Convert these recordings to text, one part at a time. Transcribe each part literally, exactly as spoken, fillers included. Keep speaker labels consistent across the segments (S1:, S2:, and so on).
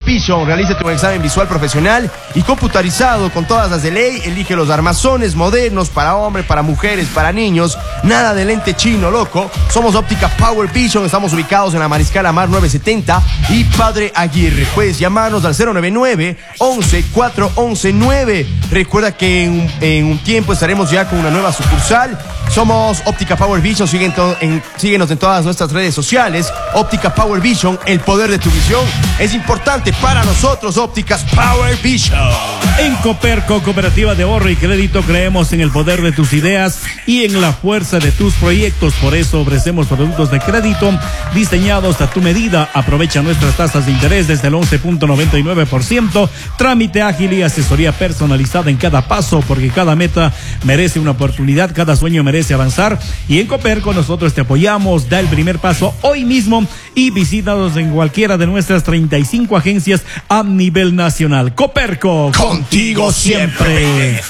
S1: Vision. Realízate un examen visual profesional y computarizado con todas las de ley. Elige los armazones modernos para hombres, para mujeres, para niños. Nada de lente chino, loco. Somos Óptica Power Vision. Estamos ubicados en la Mariscal Amar nueve setenta y Padre Aguirre. Puedes llamarnos al cero nueve nueve, once, cuatro once nueve. Recuerda que en un, en un tiempo estaremos ya con una nueva sucursal. Somos Óptica Power Vision. Sigue en, síguenos en todas nuestras redes sociales. Óptica Power Vision, el poder de tu visión es importante para nosotros. Ópticas Power Vision.
S2: En Coperco, Cooperativa de Ahorro y Crédito, creemos en el poder de tus ideas y en la fuerza de tus proyectos. Por eso ofrecemos productos de crédito diseñados a tu medida. Aprovecha nuestras tasas de interés desde el once punto noventa y nueve por ciento. Trámite ágil y asesoría personalizada en cada paso, porque cada meta merece una oportunidad, cada sueño merece avanzar. Y en Coperco nosotros te apoyamos. Da el primer paso hoy mismo y visítanos en cualquiera de nuestras treinta y cinco agencias a nivel nacional. Coperco, contigo siempre.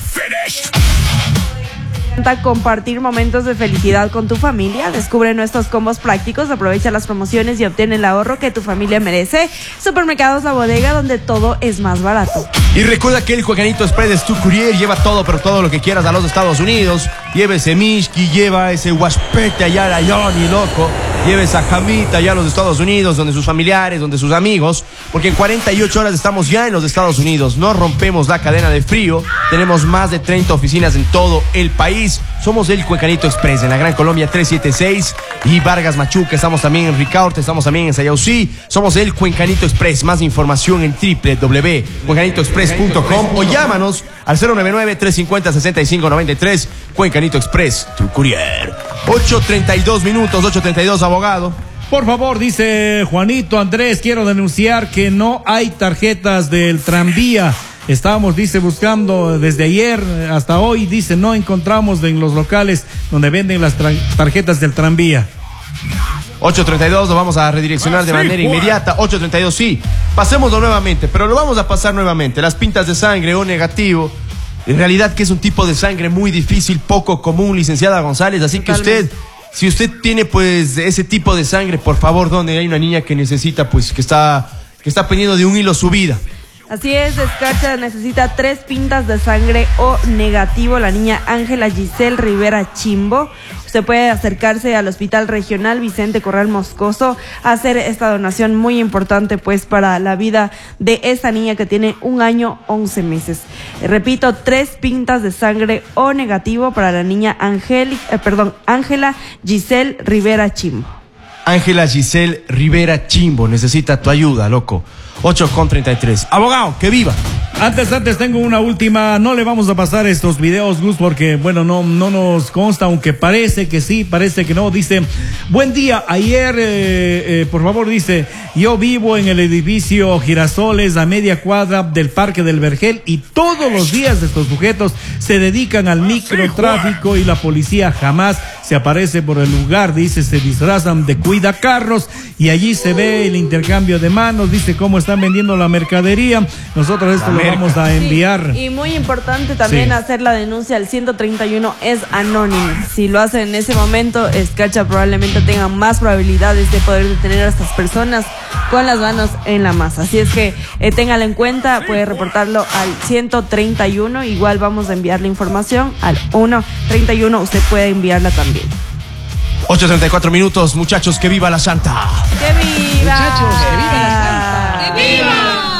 S3: Compartir momentos de felicidad con tu familia. Descubre nuestros combos prácticos, aprovecha las promociones y obtén el ahorro que tu familia merece. Supermercados La Bodega, donde todo es más barato.
S1: Y recuerda que el Jueganito Express es tu courier. Lleva todo, pero todo lo que quieras a los Estados Unidos. Lleva ese Mishki, lleva ese Huaspete allá a la Yoni, loco. Lleva esa jamita allá a los Estados Unidos, donde sus familiares, donde sus amigos. Porque en cuarenta y ocho horas estamos ya en los Estados Unidos. No rompemos la cadena de frío. Tenemos más de treinta oficinas en todo el país. Somos el Cuencanito Express en la Gran Colombia trescientos setenta y seis y Vargas Machuca. Estamos también en Ricaurte, estamos también en Sayausí. Somos el Cuencanito Express. Más información en doble u doble u doble u punto cuencanito express punto com o llámanos al cero nueve nueve, tres cinco cero, seis cinco nueve tres. Cuencanito Express, tu courier. ocho treinta y dos minutos, ocho treinta y dos, abogado.
S2: Por favor, dice Juanito Andrés, quiero denunciar que no hay tarjetas del tranvía. Estábamos, dice, buscando desde ayer hasta hoy, dice, no encontramos en los locales donde venden las tarjetas del tranvía.
S1: ocho treinta y dos, lo vamos a redireccionar de manera inmediata. ocho treinta y dos, sí. Pasémoslo nuevamente, pero lo vamos a pasar nuevamente. Las pintas de sangre O negativo, en realidad que es un tipo de sangre muy difícil, poco común, licenciada González. Así que usted, si usted tiene pues ese tipo de sangre, por favor, donde hay una niña que necesita, pues que está, que está pendiendo de un hilo su vida.
S3: Así es, Escarcha necesita tres pintas de sangre O negativo, la niña Ángela Giselle Rivera Chimbo. Usted puede acercarse al Hospital Regional Vicente Corral Moscoso a hacer esta donación muy importante pues para la vida de esta niña que tiene un año, once meses. Eh, repito, tres pintas de sangre O negativo para la niña Ángel, eh, perdón, Ángela Giselle Rivera Chimbo.
S1: Ángela Giselle Rivera Chimbo necesita tu ayuda, loco. ocho con treinta y tres. Abogado, que viva.
S2: Antes, antes tengo una última. No le vamos a pasar estos videos, Gus, porque, bueno, no, no nos consta, aunque parece que sí, parece que no. Dice, buen día, ayer, eh, eh, por favor, dice, yo vivo en el edificio Girasoles a media cuadra del Parque del Vergel y todos los días estos sujetos se dedican al microtráfico y la policía jamás se aparece por el lugar. Dice, se disfrazan de cuidacarros y allí se ve el intercambio de manos. Dice cómo están vendiendo la mercadería. Nosotros esto lo vamos a enviar.
S3: Sí, y muy importante también sí. hacer la denuncia al ciento treinta y uno, es anónimo. Si lo hacen en ese momento, Escarcha probablemente tenga más probabilidades de poder detener a estas personas con las manos en la masa. Así es que eh, téngalo en cuenta, puede reportarlo al ciento treinta y uno. Igual vamos a enviar la información al ciento treinta y uno. Usted puede enviarla también.
S1: ocho treinta y cuatro minutos, muchachos, que viva la Santa.
S3: ¡Que viva!
S4: Muchachos, que viva la Santa. ¡Que viva!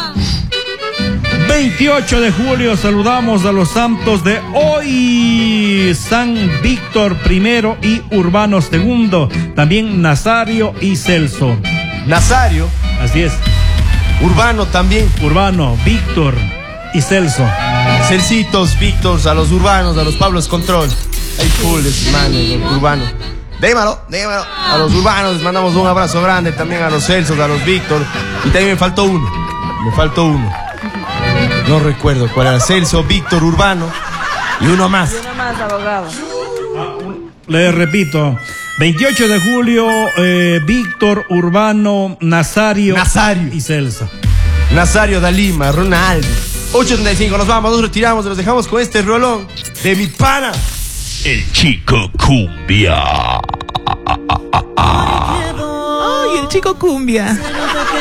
S2: veintiocho de julio saludamos a los santos de hoy. San Víctor primero y Urbano segundo. También Nazario y Celso.
S1: Nazario.
S2: Así es.
S1: Urbano también.
S2: Urbano, Víctor y Celso.
S1: Celcitos, Víctors, a los urbanos, a los Pablos Control. Hay full de manos, urbano. Démalo, démalo. A los urbanos les mandamos un abrazo grande, también a los Celsos, a los Víctor. Y también me faltó uno. Me faltó uno. No recuerdo cuál era. Celso, Víctor, Urbano y uno más.
S3: Y uno más, abogado.
S2: Le repito, veintiocho de julio, eh, Víctor, Urbano, Nazario,
S1: Nazario
S2: y Celso.
S1: Nazario da Lima, Ronaldo. ocho treinta y cinco, nos vamos, nos retiramos, nos dejamos con este rolón de mi pana,
S5: el Chico Cumbia.
S4: Ay, el Chico Cumbia.